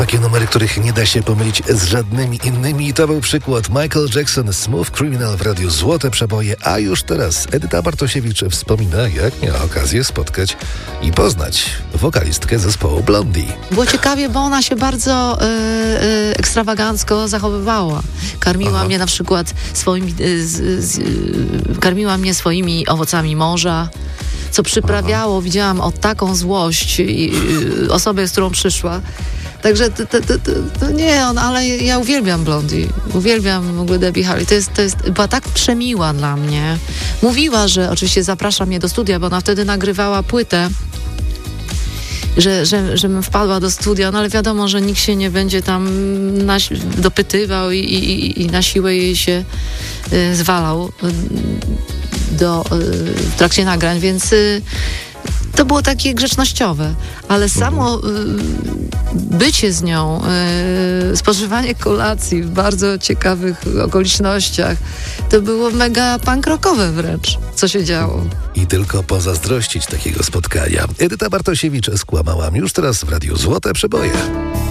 takie numery, których nie da się pomylić z żadnymi innymi. I to był przykład Michael Jackson, Smooth Criminal w Radiu Złote Przeboje. A już teraz Edyta Bartosiewicz wspomina, jak miała okazję spotkać i poznać wokalistkę zespołu Blondie. Było ciekawie, bo ona się bardzo ekstrawagancko zachowywała. Karmiła mnie na przykład karmiła mnie swoimi owocami morza, co przyprawiało, widziałam, o taką złość osobę, z którą przyszła. Także to nie on, ale ja uwielbiam Blondie. Uwielbiam w ogóle Debbie Harry. Była tak przemiła dla mnie. Mówiła, że oczywiście zaprasza mnie do studia, bo ona wtedy nagrywała płytę, żebym wpadła do studia, no ale wiadomo, że nikt się nie będzie tam dopytywał i na siłę jej się zwalał w trakcie nagrań, więc to było takie grzecznościowe, ale samo bycie z nią, spożywanie kolacji w bardzo ciekawych okolicznościach, to było mega punk rockowe wręcz, co się działo. I tylko pozazdrościć takiego spotkania. Edyta Bartosiewicz skłamałam już teraz w Radiu Złote Przeboje.